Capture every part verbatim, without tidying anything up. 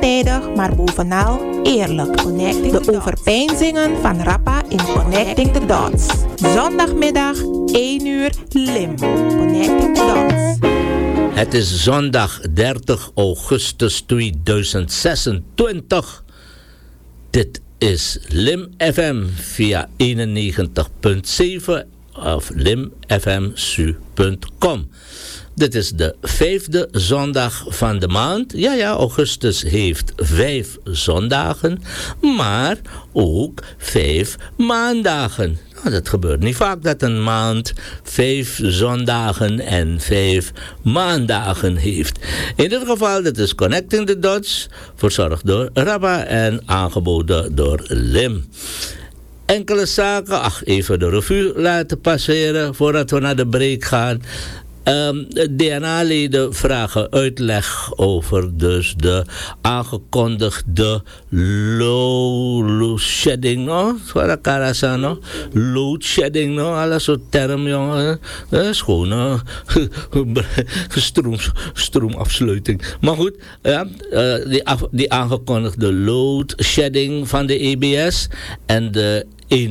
onpartijdig, maar bovenal eerlijk. De overpeinzingen van Rappa in Connecting the Dots. Zondagmiddag, één uur, Lim. Connecting the Dots. Het is zondag dertig augustus tweeduizend zesentwintig. Dit is Lim F M via eenennegentig komma zeven of lim f m s u punt com. Dit is de vijfde zondag van de maand. Ja, ja, augustus heeft vijf zondagen, maar ook vijf maandagen. Nou, dat gebeurt niet vaak dat een maand vijf zondagen en vijf maandagen heeft. In dit geval, dit is Connecting the Dots, verzorgd door Rabba en aangeboden door Lim. Enkele zaken, ach, even de revue laten passeren voordat we naar de break gaan. Um, D N A-leden vragen uitleg over dus de aangekondigde load shedding, no? no? Load shedding, no? Alle soort term, jongen. Dat is gewoon uh, stroom, stroomafsluiting. Maar goed, ja, uh, die, af, die aangekondigde load shedding van de E B S en de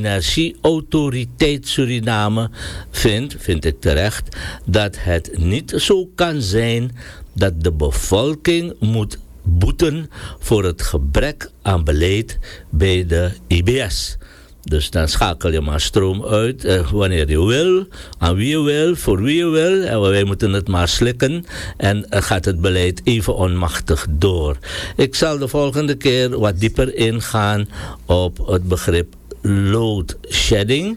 Energieautoriteit Suriname vindt, vind ik terecht, dat het niet zo kan zijn dat de bevolking moet boeten voor het gebrek aan beleid bij de I B S. Dus dan schakel je maar stroom uit eh, wanneer je wil, aan wie je wil, voor wie je wil. En wij moeten het maar slikken en uh, gaat het beleid even onmachtig door. Ik zal de volgende keer wat dieper ingaan op het begrip load shedding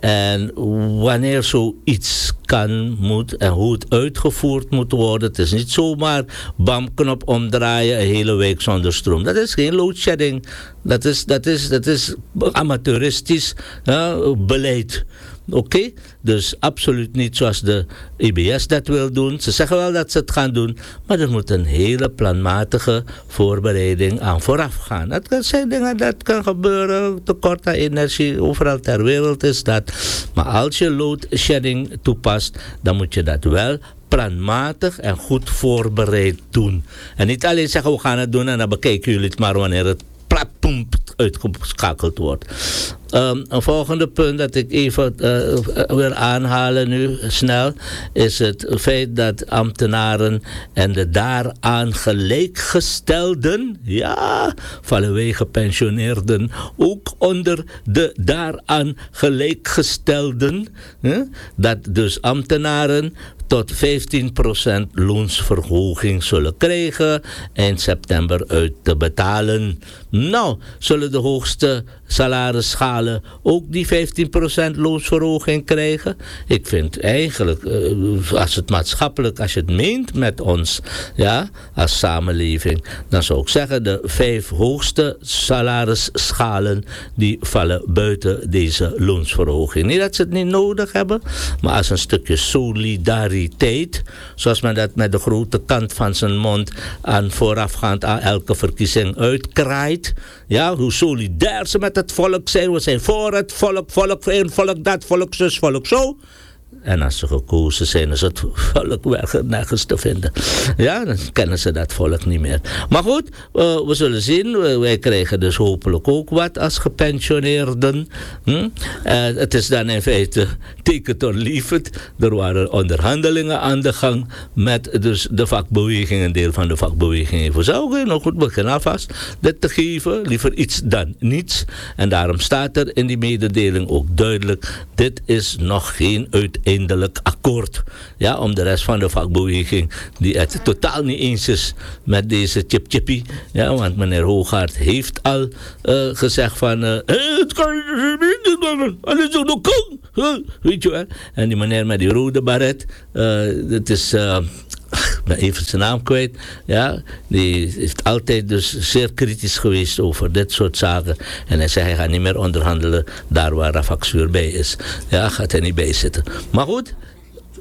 en wanneer zoiets kan, moet en hoe het uitgevoerd moet worden. Het is niet zomaar bamknop omdraaien, een hele week zonder stroom. Dat is geen load shedding. Dat is, dat is, dat is amateuristisch uh, beleid. Oké, okay? Dus absoluut niet zoals de I B S dat wil doen. Ze zeggen wel dat ze het gaan doen, maar er moet een hele planmatige voorbereiding aan vooraf gaan. Dat zijn dingen dat kan gebeuren, tekort aan energie, overal ter wereld is dat. Maar als je load shedding toepast, dan moet je dat wel planmatig en goed voorbereid doen. En niet alleen zeggen we gaan het doen en dan bekijken jullie het maar wanneer het platpoem uitgeschakeld wordt. Um, een volgende punt dat ik even uh, wil aanhalen nu snel is het feit dat ambtenaren en de daaraan gelijkgestelden, ja, vallen wij gepensioneerden ook onder de daaraan gelijkgestelden, hè? Dat dus ambtenaren tot vijftien procent loonsverhoging zullen krijgen eind september uit te betalen. Nou, zullen de hoogste salarisschalen ook die vijftien procent loonsverhoging krijgen? Ik vind eigenlijk, uh, als het maatschappelijk, als je het meent met ons, ja, als samenleving, dan zou ik zeggen, de vijf hoogste salarisschalen, die vallen buiten deze loonsverhoging. Niet dat ze het niet nodig hebben, maar als een stukje solidariteit, zoals men dat met de grote kant van zijn mond aan voorafgaand aan elke verkiezing uitkraait, ja, hoe solidair ze met het volk zijn. We zijn voor het volk, volk een, volk dat, volk zus, volk zo. En als ze gekozen zijn, is het volk wel nergens te vinden. Ja, dan kennen ze dat volk niet meer. Maar goed, uh, we zullen zien. Wij krijgen dus hopelijk ook wat als gepensioneerden. Hm? Uh, het is dan in feite take it or leave it. Er waren onderhandelingen aan de gang met dus de vakbeweging. Een deel van de vakbeweging heeft gezegd, oké, nou goed, begin alvast dit te geven. Liever iets dan niets. En daarom staat er in die mededeling ook duidelijk, dit is nog geen uiteindelijk akkoord. Ja, om de rest van de vakbeweging die het totaal niet eens is met deze chip-chippie. Ja, want meneer Hoogaard heeft al uh, gezegd van uh, het kan niet, het is ook kan. Weet je wel. En die meneer met die rode baret, uh, het is... Uh, ik ben even zijn naam kwijt. Ja, die heeft altijd dus zeer kritisch geweest over dit soort zaken. En hij zei, hij gaat niet meer onderhandelen daar waar Rafaksuur bij is. Ja, gaat hij niet bij zitten. Maar goed,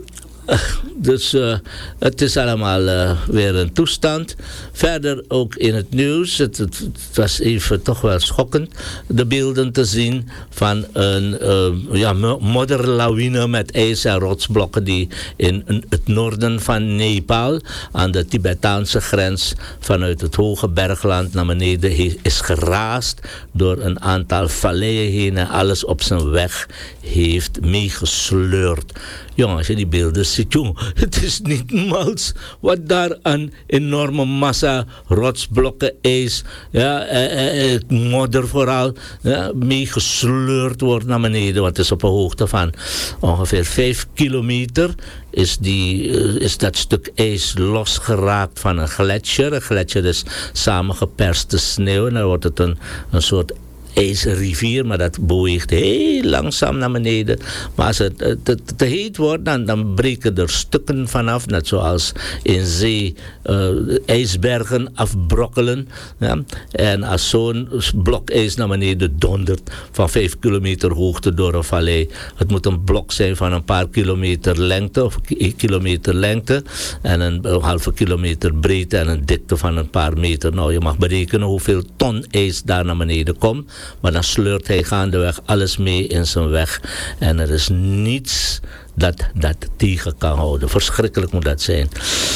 dus uh, het is allemaal uh, weer een toestand. Verder ook in het nieuws. Het, het, het was even toch wel schokkend. De beelden te zien van een uh, ja, modderlawine met ijs en rotsblokken die in, in het noorden van Nepal aan de Tibetaanse grens vanuit het hoge bergland naar beneden he, is geraast door een aantal valleien heen en alles op zijn weg heeft meegesleurd. Jongen, als je die beelden ziet, jongen, het is niet mals wat daar aan enorme massa rotsblokken, ijs, ja, eh, eh, modder vooral, ja, meegesleurd wordt naar beneden. Want het is op een hoogte van ongeveer vijf kilometer is, die, uh, is dat stuk ijs losgeraakt van een gletsjer. Een gletsjer is samengeperste sneeuw en dan wordt het een, een soort ijsrivier, maar dat beweegt heel langzaam naar beneden. Maar als het te, te, te heet wordt, dan, dan breken er stukken vanaf, net zoals in zee uh, ijsbergen afbrokkelen. Ja. En als zo'n blok ijs naar beneden dondert van vijf kilometer hoogte door een vallei, het moet een blok zijn van een paar kilometer lengte, of een kilometer lengte, en een, een halve kilometer breedte en een dikte van een paar meter. Nou, je mag berekenen hoeveel ton ijs daar naar beneden komt. Maar dan sleurt hij gaandeweg alles mee in zijn weg. En er is niets dat dat tegen kan houden. Verschrikkelijk moet dat zijn.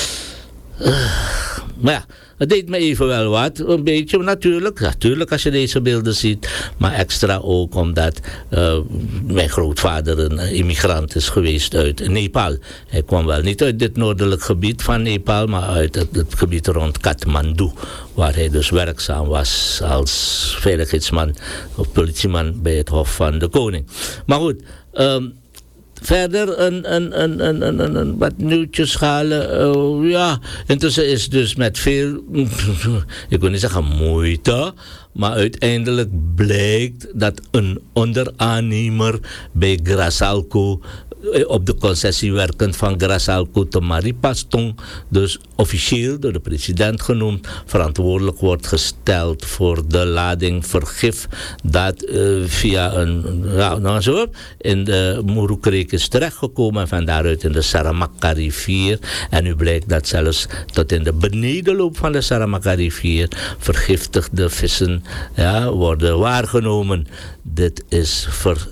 Uh, maar ja, het deed me even wel wat. Een beetje natuurlijk. Natuurlijk als je deze beelden ziet. Maar extra ook omdat uh, mijn grootvader een immigrant is geweest uit Nepal. Hij kwam wel niet uit dit noordelijk gebied van Nepal. Maar uit het, het gebied rond Kathmandu. Waar hij dus werkzaam was als veiligheidsman of politieman bij het Hof van de Koning. Maar goed, um, verder een, een, een, een, een, een, wat nieuwtjes halen. Uh, ja, intussen is dus met veel, ik wil niet zeggen moeite, maar uiteindelijk blijkt dat een onderaannemer bij Grasalco op de concessie werkend van Grasalco te Maripastong, dus officieel door de president genoemd, verantwoordelijk wordt gesteld voor de lading vergif dat uh, via een, ja, nou zo, in de Moeroekreek is terechtgekomen en van daaruit in de Saramacca rivier. En nu blijkt dat zelfs tot in de benedenloop van de Saramacca rivier vergiftigde vissen ja, worden waargenomen. Dit is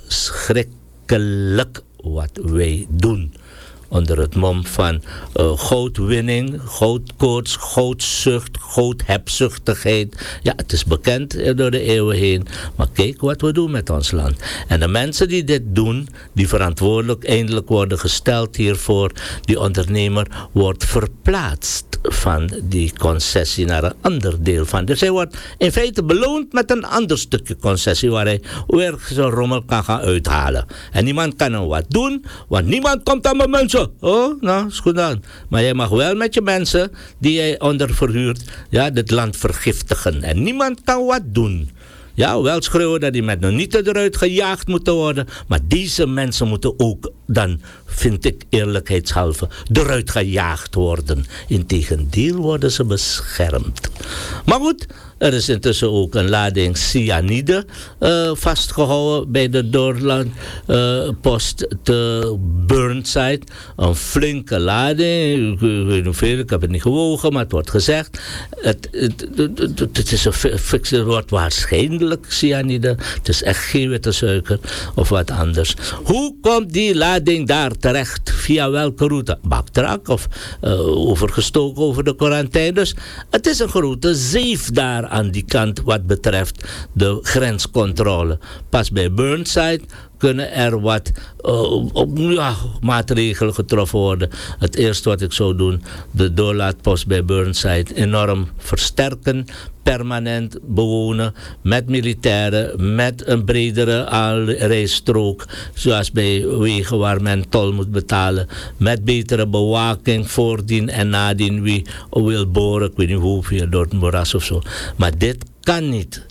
verschrikkelijk wat wij doen. Onder het mom van uh, goudwinning, goudkoorts, goudzucht, goudhebzuchtigheid. Ja, het is bekend door de eeuwen heen. Maar kijk wat we doen met ons land. En de mensen die dit doen, die verantwoordelijk eindelijk worden gesteld hiervoor, die ondernemer wordt verplaatst van die concessie naar een ander deel van. Dus hij wordt in feite beloond met een ander stukje concessie waar hij weer zo'n rommel kan gaan uithalen. En niemand kan hem wat doen, want niemand komt aan mijn mensen. Oh, nou, is goed dan. Maar jij mag wel met je mensen die jij onder verhuurt, ja, dit land vergiftigen. En niemand kan wat doen. Ja, wel schreeuwen dat die met nog niet eruit gejaagd moeten worden. Maar deze mensen moeten ook dan, vind ik eerlijkheidshalve, eruit gejaagd worden. Integendeel worden ze beschermd. Maar goed, er is intussen ook een lading cyanide uh, vastgehouden bij de doorlandpost uh, te Burnside. Een flinke lading. Ik weet niet hoeveel, ik heb het niet gewogen, maar het wordt gezegd. Het, het, het, het, het is een fix, het wordt waarschijnlijk cyanide. Het is echt geen witte suiker of wat anders. Hoe komt die lading daar terecht? Via welke route? Baktrak of uh, overgestoken over de quarantaine? Dus het is een grote zeef daar aan die kant wat betreft de grenscontrole. Pas bij Burnside kunnen er wat uh, op, ja, maatregelen getroffen worden. Het eerste wat ik zou doen, de doorlaatpost bij Burnside enorm versterken, permanent bewonen, met militairen, met een bredere aanrijstrook, zoals bij wegen waar men tol moet betalen, met betere bewaking, voordien en nadien wie wil boren, ik weet niet hoeveel, door het moeras of zo. Maar dit kan niet.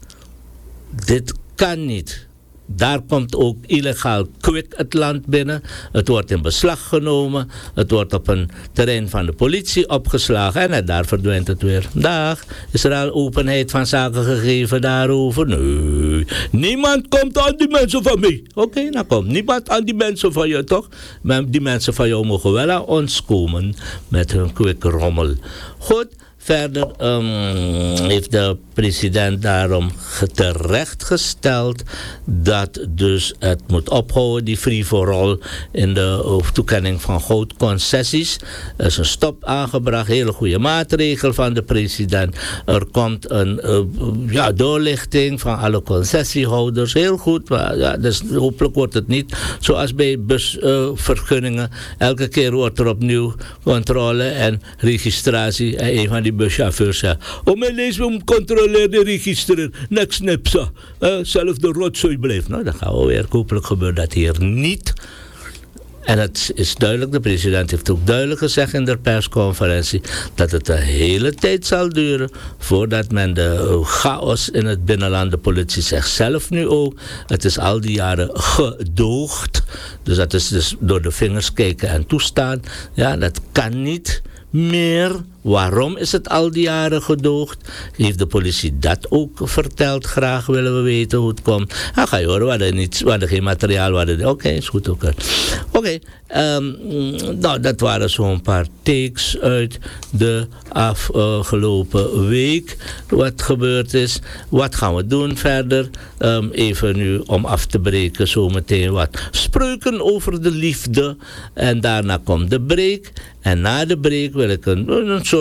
Dit kan niet. Daar komt ook illegaal kwik het land binnen. Het wordt in beslag genomen. Het wordt op een terrein van de politie opgeslagen. En daar verdwijnt het weer. Dag. Is er al openheid van zaken gegeven daarover? Nee. Niemand komt aan die mensen van mij. Oké, okay, dan komt niemand aan die mensen van jou, toch? Maar die mensen van jou mogen wel aan ons komen met hun kwikke rommel. Goed. Verder um, heeft de president daarom terechtgesteld dat dus het moet ophouden, die free for all in de toekenning van goudconcessies. Er is een stop aangebracht, hele goede maatregel van de president. Er komt een uh, ja, doorlichting van alle concessiehouders, heel goed. Maar, ja, dus hopelijk wordt het niet zoals bij busvergunningen. Uh, Elke keer wordt er opnieuw controle en registratie en een van die buschauffeurs zegt, oh mijn lees, we controleren de registreren, niks nipsa, uh, zelf de rotzooi blijft. Nou, dat gaat wel weer, hopelijk gebeurt dat hier niet. En het is duidelijk, de president heeft ook duidelijk gezegd in de persconferentie dat het een hele tijd zal duren voordat men de chaos in het binnenland, de politie zegt zelf nu ook, het is al die jaren gedoogd. Dus dat is dus door de vingers kijken en toestaan. Ja, dat kan niet meer. Waarom is het al die jaren gedoogd? Heeft de politie dat ook verteld? Graag willen we weten hoe het komt. Ah, ga je horen, we hadden, niets, we hadden geen materiaal. Oké, okay, is goed ook. Oké, okay, um, nou, dat waren zo'n paar takes uit de afgelopen week. Wat gebeurd is. Wat gaan we doen verder? Um, even nu om af te breken zometeen wat spreuken over de liefde. En daarna komt de break. En na de break wil ik een, een soort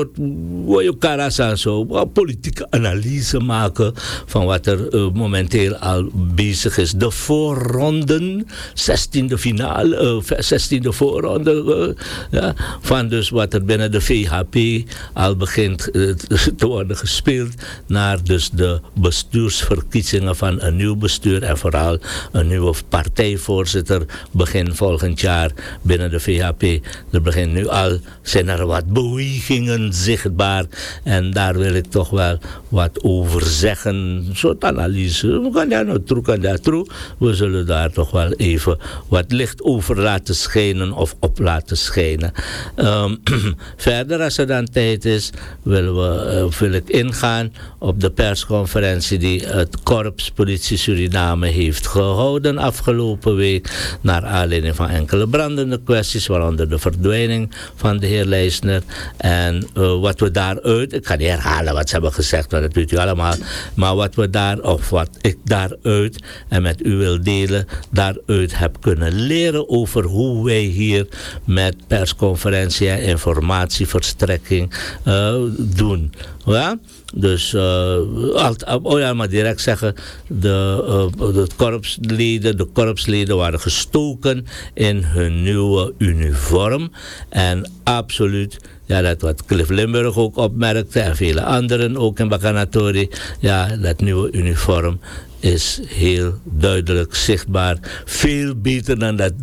zo, politieke analyse maken van wat er uh, momenteel al bezig is. De voorronden, zestiende finale, uh, zestiende voorronde uh, ja, van dus wat er binnen de V H P al begint uh, te worden gespeeld naar dus de bestuursverkiezingen van een nieuw bestuur en vooral een nieuwe partijvoorzitter begin volgend jaar binnen de V H P. Er begint nu al, zijn er wat bewegingen zichtbaar en daar wil ik toch wel wat over zeggen. Een soort analyse. We gaan daar nou toe, kan daar toe. We zullen daar toch wel even wat licht over laten schijnen of op laten schijnen. Um, verder, als er dan tijd is, willen we, uh, wil ik ingaan op de persconferentie die het Korps Politie Suriname heeft gehouden afgelopen week, naar aanleiding van enkele brandende kwesties, waaronder de verdwijning van de heer Leisner. En uh, wat we daaruit, ik ga niet herhalen wat ze hebben gezegd, want dat weet u allemaal, maar wat we daar, of wat ik daaruit en met u wil delen, daaruit heb kunnen leren over hoe wij hier met persconferentie en informatieverstrekking uh, doen. Ja? Dus, uh, oh ja, maar direct zeggen, de, uh, de korpsleden, de korpsleden waren gestoken in hun nieuwe uniform. En absoluut, ja, dat wat Cliff Limburg ook opmerkte en vele anderen ook in Bakanatori, ja, dat nieuwe uniform is heel duidelijk zichtbaar. Veel beter dan dat,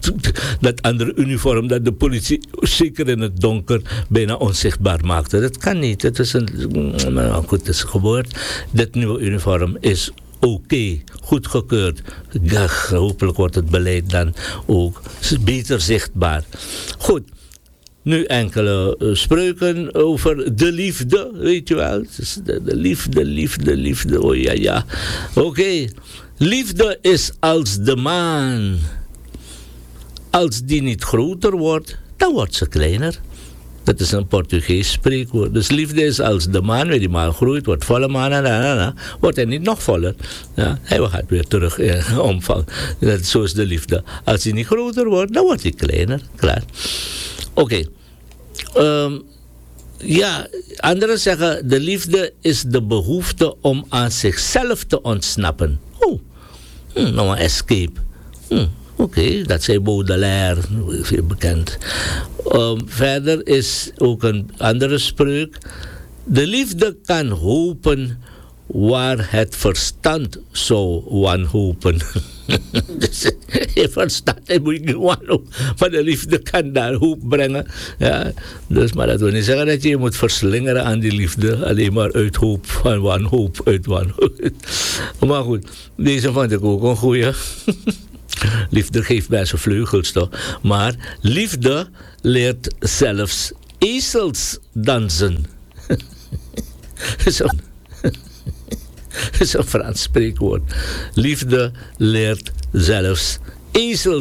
dat andere uniform dat de politie zeker in het donker bijna onzichtbaar maakte. Dat kan niet. Het is een, nou goed, het is gebeurd. Dit nieuwe uniform is oké, okay, goedgekeurd. Ja, hopelijk wordt het beleid dan ook beter zichtbaar. Goed. Nu enkele uh, spreuken over de liefde, weet je wel. De, de liefde, liefde, liefde, oh ja, ja. Oké, okay. Liefde is als de maan. Als die niet groter wordt, dan wordt ze kleiner. Dat is een Portugees spreekwoord. Dus liefde is als de maan, wanneer die maan groeit, wordt volle maan en dan, dan, dan wordt hij niet nog voller. Ja, hij gaat weer terug in omvang. Dat, zo is de liefde. Als hij niet groter wordt, dan wordt hij kleiner. Klaar. Oké. Okay. Um, ja, anderen zeggen, de liefde is de behoefte om aan zichzelf te ontsnappen. Oh, hm, nou een escape. Hm, Oké, okay, dat zei Baudelaire, veel bekend. Um, verder is ook een andere spreuk. De liefde kan hopen waar het verstand zou wanhopen. Dus je verstand, hij moet niet wanhopen, maar de liefde kan daar hoop brengen. Ja, dus, maar dat wil niet zeggen dat je je moet verslingeren aan die liefde, alleen maar uit hoop van wanhoop, uit wanhoop. Maar goed, deze vond ik ook een goeie. Liefde geeft mensen vleugels toch, maar liefde leert zelfs ezels dansen. Zo. is een Frans spreekwoord. Liefde leert zelfs ezel